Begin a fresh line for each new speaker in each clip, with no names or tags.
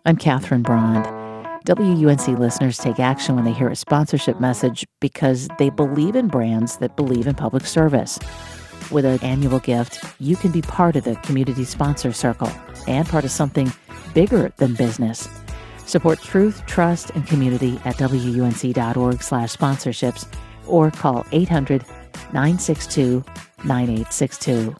I'm Catherine Braund. WUNC listeners take action when they hear a sponsorship message because they believe in brands that believe in public service. With an annual gift, you can be part of the Community Sponsor Circle and part of something bigger than business. Support truth, trust, and community at WUNC.org/sponsorships or call 800-962-9862.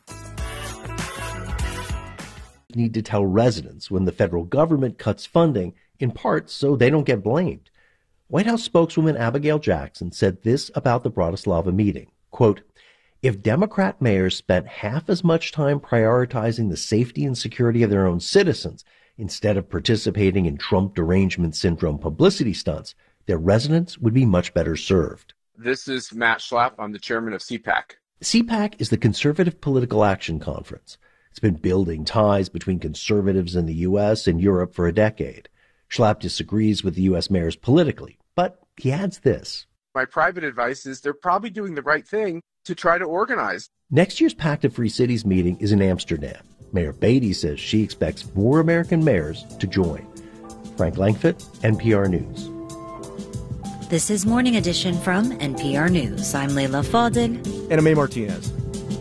Need to tell residents when the federal government cuts funding, in part so they don't get blamed. White House spokeswoman Abigail Jackson said this about the Bratislava meeting, quote, "If Democrat mayors spent half as much time prioritizing the safety and security of their own citizens instead of participating in Trump derangement syndrome publicity stunts, their residents would be much better served."
This is Matt Schlapp. I'm the chairman of CPAC.
CPAC is the Conservative Political Action Conference. It's been building ties between conservatives in the U.S. and Europe for a decade. Schlapp disagrees with the U.S. mayors politically, but he adds this.
My private advice is they're probably doing the right thing to try to organize.
Next year's Pact of Free Cities meeting is in Amsterdam. Mayor Beatty says she expects more American mayors to join. Frank Langfitt, NPR News.
This is Morning Edition from NPR News. I'm Leila Fadel.
And I'm May Martinez.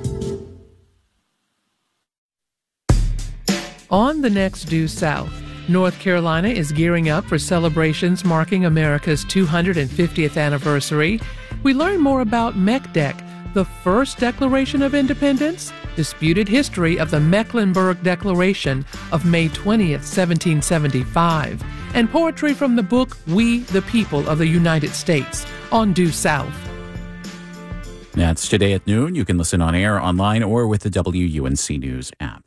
On the next Due South, North Carolina is gearing up for celebrations marking America's 250th anniversary. We learn more about MECDEC, the first Declaration of Independence, disputed history of the Mecklenburg Declaration of May 20th, 1775, and poetry from the book We, the People of the United States on Due South.
That's today at noon. You can listen on air, online, or with the WUNC News app.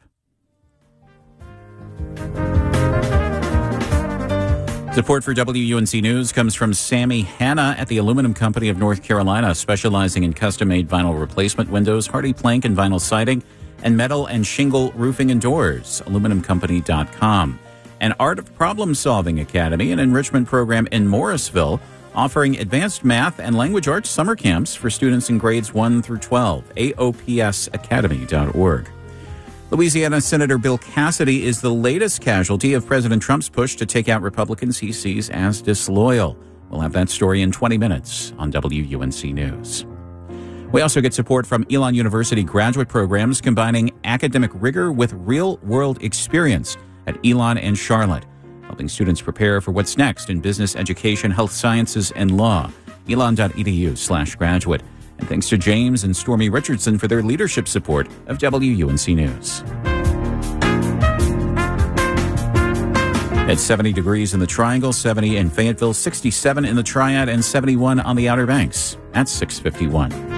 Support for WUNC News comes from Sammy Hanna at the Aluminum Company of North Carolina, specializing in custom-made vinyl replacement windows, hardy plank and vinyl siding, and metal and shingle roofing and doors. AluminumCompany.com. An Art of Problem Solving Academy, an enrichment program in Morrisville, offering advanced math and language arts summer camps for students in grades 1 through 12. AOPSacademy.org. Louisiana Senator Bill Cassidy is the latest casualty of President Trump's push to take out Republicans he sees as disloyal. We'll have that story in 20 minutes on WUNC News. We also get support from Elon University graduate programs combining academic rigor with real-world experience at Elon and Charlotte, helping students prepare for what's next in business, education, health sciences, and law. Elon.edu/graduate. And thanks to James and Stormy Richardson for their leadership support of WUNC News. It's 70 degrees in the Triangle, 70 in Fayetteville, 67 in the Triad, and 71 on the Outer Banks. At 6:51.